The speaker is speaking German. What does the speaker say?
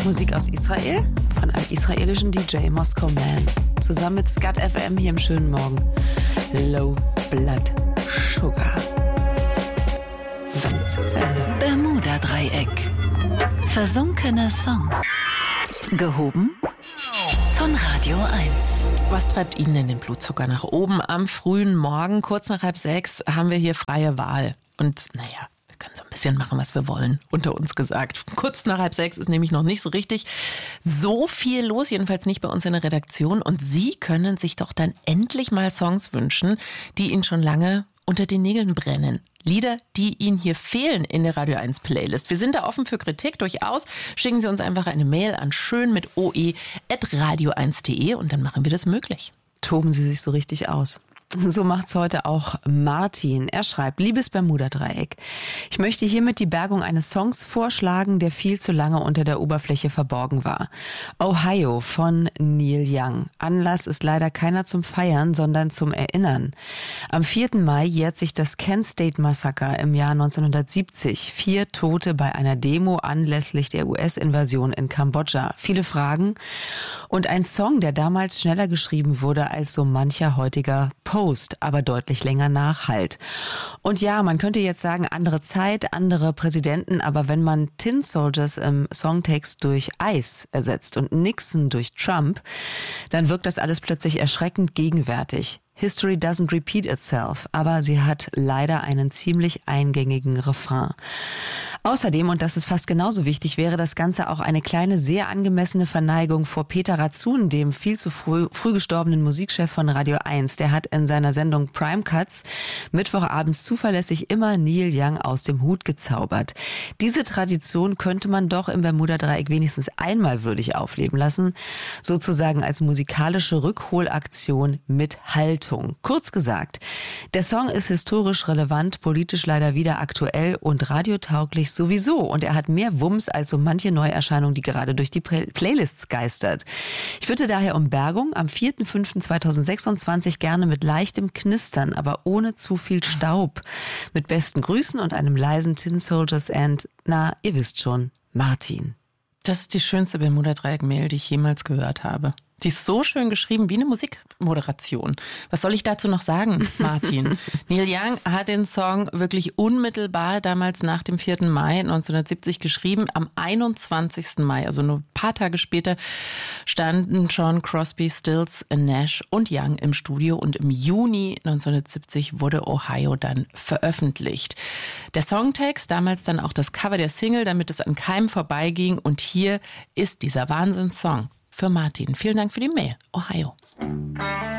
Musik aus Israel von einem israelischen DJ, Moscow Man. Zusammen mit Skat FM hier im schönen Morgen. Low Blood Sugar. Und dann ist es zu Ende. Bermuda-Dreieck. Versunkene Songs. Gehoben von Radio 1. Was treibt Ihnen denn den Blutzucker nach oben? Am frühen Morgen, kurz nach 5:30, haben wir hier freie Wahl. Und naja, wir können so ein bisschen machen, was wir wollen, unter uns gesagt. Kurz nach 5:30 ist nämlich noch nicht so richtig so viel los, jedenfalls nicht bei uns in der Redaktion. Und Sie können sich doch dann endlich mal Songs wünschen, die Ihnen schon lange unter den Nägeln brennen. Lieder, die Ihnen hier fehlen in der Radio 1 Playlist. Wir sind da offen für Kritik, durchaus. Schicken Sie uns einfach eine Mail an schön@radio1.de und dann machen wir das möglich. Toben Sie sich so richtig aus. So macht's heute auch Martin. Er schreibt: Liebes Bermuda-Dreieck, ich möchte hiermit die Bergung eines Songs vorschlagen, der viel zu lange unter der Oberfläche verborgen war. Ohio von Neil Young. Anlass ist leider keiner zum Feiern, sondern zum Erinnern. Am 4. Mai jährt sich das Kent State Massaker im Jahr 1970. 4 Tote bei einer Demo anlässlich der US-Invasion in Kambodscha. Viele Fragen und ein Song, der damals schneller geschrieben wurde als so mancher heutiger Post, aber deutlich länger nachhalt. Und ja, man könnte jetzt sagen, andere Zeit, andere Präsidenten, aber wenn man Tin Soldiers im Songtext durch Ice ersetzt und Nixon durch Trump, dann wirkt das alles plötzlich erschreckend gegenwärtig. History doesn't repeat itself, aber sie hat leider einen ziemlich eingängigen Refrain. Außerdem, und das ist fast genauso wichtig, wäre das Ganze auch eine kleine, sehr angemessene Verneigung vor Peter Ratzun, dem viel zu früh gestorbenen Musikchef von Radio 1. Der hat in seiner Sendung Prime Cuts mittwochabends zuverlässig immer Neil Young aus dem Hut gezaubert. Diese Tradition könnte man doch im Bermuda-Dreieck wenigstens einmal würdig aufleben lassen, sozusagen als musikalische Rückholaktion mit Haltung. Kurz gesagt, der Song ist historisch relevant, politisch leider wieder aktuell und radiotauglich sowieso. Und er hat mehr Wumms als so manche Neuerscheinung, die gerade durch die Playlists geistert. Ich bitte daher um Bergung am 4.5.2026 gerne mit leichtem Knistern, aber ohne zu viel Staub. Mit besten Grüßen und einem leisen Tin Soldiers and, na, ihr wisst schon, Martin. Das ist die schönste Bermuda-Dreieck-Mail, die ich jemals gehört habe. Die ist so schön geschrieben wie eine Musikmoderation. Was soll ich dazu noch sagen, Martin? Neil Young hat den Song wirklich unmittelbar damals nach dem 4. Mai 1970 geschrieben. Am 21. Mai, also nur ein paar Tage später, standen schon Crosby, Stills, Nash und Young im Studio. Und im Juni 1970 wurde Ohio dann veröffentlicht. Der Songtext, damals dann auch das Cover der Single, damit es an keinem vorbeiging. Und hier ist dieser Wahnsinnssong für Martin. Vielen Dank für die Mail. Ohio.